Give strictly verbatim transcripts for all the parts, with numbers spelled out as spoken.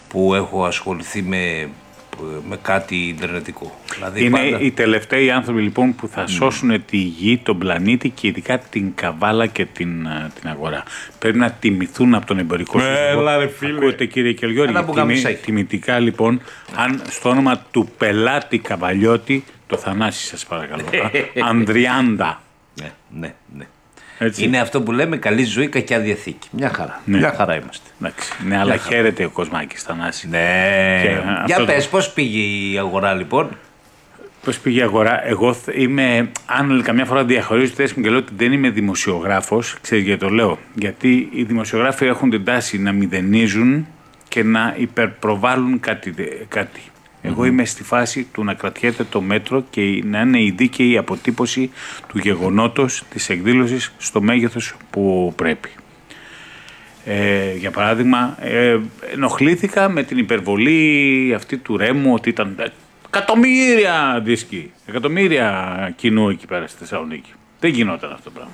που έχω ασχοληθεί με, με κάτι ιντερνετικό. Δηλαδή είναι πάντα... οι τελευταίοι άνθρωποι λοιπόν που θα mm. σώσουν τη γη, τον πλανήτη και ειδικά την καβάλα και την, την αγορά. Πρέπει να τιμηθούν από τον εμπορικό σύλλογο. Ακούτε κύριε Κελγιώρη, τιμη, τιμητικά λοιπόν, αν στο όνομα του πελάτη Καβαλιώτη, το Θανάση σας παρακαλώ, Ανδριάντα. Ναι, ναι, ναι. Έτσι. Είναι αυτό που λέμε καλή ζωή, κακιά διαθήκη. Μια χαρά. Ναι. Μια χαρά είμαστε. Εντάξει. Ναι, αλλά χαίρεται ο Κοσμάκης Θανάση. Ναι. Και για αυτό... πες, πώς πήγε η αγορά λοιπόν. Πώς πήγε η αγορά. Εγώ είμαι, αν καμιά φορά διαχωρίζω τη θέση μου και λέω ότι δεν είμαι δημοσιογράφος, ξέρεις γιατί το λέω. Γιατί οι δημοσιογράφοι έχουν την τάση να μηδενίζουν και να υπερπροβάλλουν κάτι. κάτι. Εγώ είμαι στη φάση του να κρατιέται το μέτρο και να είναι η δίκαιη αποτύπωση του γεγονότος της εκδήλωσης στο μέγεθος που πρέπει. Ε, για παράδειγμα, ε, ενοχλήθηκα με την υπερβολή αυτή του Ρέμου ότι ήταν εκατομμύρια δίσκοι, εκατομμύρια κοινού εκεί πέρα στη Θεσσαλονίκη. Δεν γινόταν αυτό το πράγμα.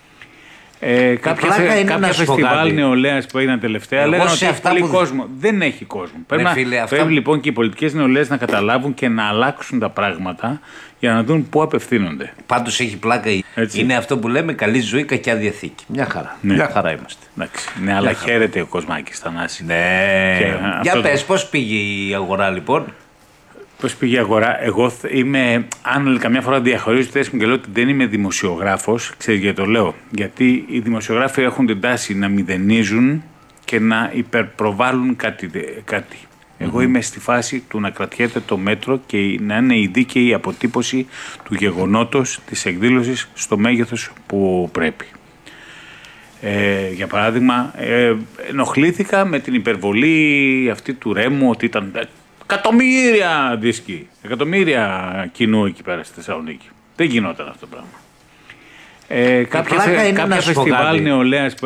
Ε, κάποια φε, κάποια φεστιβάλ νεολαίας που έγιναν τελευταία λέγανε ότι έχει πολύ που... κόσμο. Δεν έχει κόσμο. Πρέπει, ναι, φίλε, να, αυτά... πρέπει λοιπόν και οι πολιτικές νεολαίες να καταλάβουν και να αλλάξουν τα πράγματα για να δουν πού απευθύνονται. Πάντως έχει πλάκα. Έτσι. Είναι αυτό που λέμε καλή ζωή, κακιά διαθήκη. Μια χαρά. Ναι. Μια χαρά είμαστε. Εντάξει. Ναι, αλλά χαίρεται ο Κοσμάκης Θανάση. Ναι. Και για αυτό... πες, πώς πήγε η αγορά λοιπόν. Πώς πήγε η αγορά. Εγώ είμαι, αν καμιά φορά διαχωρίζω τη θέση μου και λέω ότι δεν είμαι δημοσιογράφος, ξέρεις γιατί το λέω. Γιατί οι δημοσιογράφοι έχουν την τάση να μηδενίζουν και να υπερπροβάλλουν κάτι. κάτι. Mm-hmm. Εγώ είμαι στη φάση του να κρατιέται το μέτρο και να είναι η δίκαιη αποτύπωση του γεγονότος της εκδήλωσης στο μέγεθος που πρέπει. Ε, για παράδειγμα, ε, ενοχλήθηκα με την υπερβολή αυτή του Ρέμου ότι ήταν... Εκατομμύρια δίσκοι, εκατομμύρια κοινού εκεί πέρα στη Θεσσαλονίκη. Δεν γινόταν αυτό το πράγμα. Ε, κάποια κάποια φεστιβάλ νεολαίας